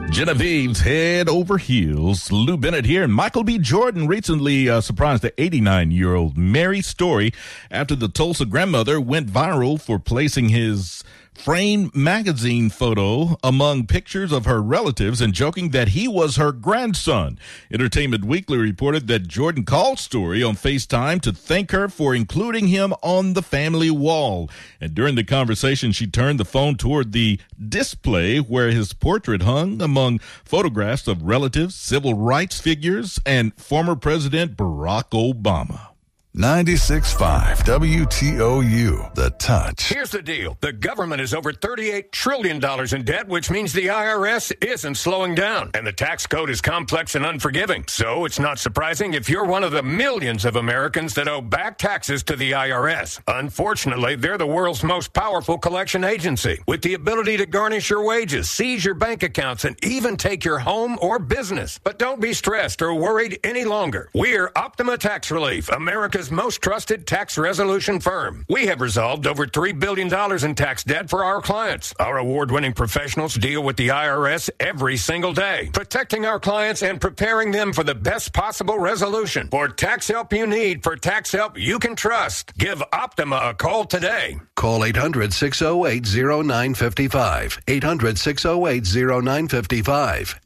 Genevieve's head over heels. Lou Bennett here, and Michael B. Jordan recently surprised the 89-year-old Mary Story after the Tulsa grandmother went viral for placing his framed magazine photo among pictures of her relatives and joking that he was her grandson. Entertainment Weekly reported that Jordan called Story on FaceTime to thank her for including him on the family wall. And during the conversation, she turned the phone toward the display where his portrait hung among photographs of relatives, civil rights figures, and former President Barack Obama. 96.5 WTOU, The Touch. Here's the deal. The government is over $38 trillion in debt, which means the IRS isn't slowing down. And the tax code is complex and unforgiving. So it's not surprising if you're one of the millions of Americans that owe back taxes to the IRS. Unfortunately, they're the world's most powerful collection agency, with the ability to garnish your wages, seize your bank accounts, and even take your home or business. But don't be stressed or worried any longer. We're Optima Tax Relief, America's most trusted tax resolution firm. We have resolved over $3 billion in tax debt for our clients. Our award-winning professionals deal with the IRS every single day, protecting our clients and preparing them for the best possible resolution. For tax help you need, for tax help you can trust, give Optima a call today. Call 800-608-0955. 800-608-0955.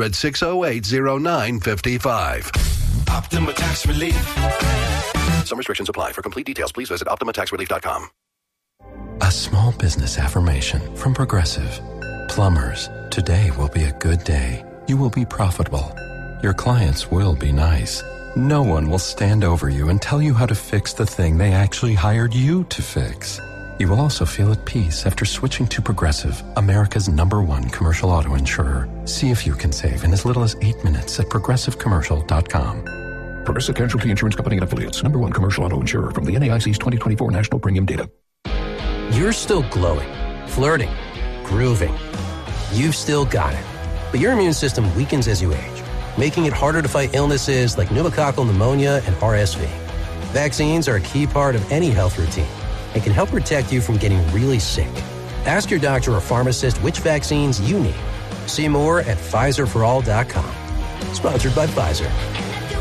800-608-0955. Optima Tax Relief. Some restrictions apply. For complete details, please visit OptimaTaxRelief.com. A small business affirmation from Progressive. Plumbers, today will be a good day. You will be profitable. Your clients will be nice. No one will stand over you and tell you how to fix the thing they actually hired you to fix. You will also feel at peace after switching to Progressive, America's #1 commercial auto insurer. See if you can save in as little as 8 minutes at ProgressiveCommercial.com. Progressive Casualty Insurance Company and Affiliates. #1 commercial auto insurer from the NAIC's 2024 National Premium Data. You're still glowing, flirting, grooving. You've still got it. But your immune system weakens as you age, making it harder to fight illnesses like pneumococcal pneumonia and RSV. Vaccines are a key part of any health routine and can help protect you from getting really sick. Ask your doctor or pharmacist which vaccines you need. See more at PfizerForAll.com. Sponsored by Pfizer.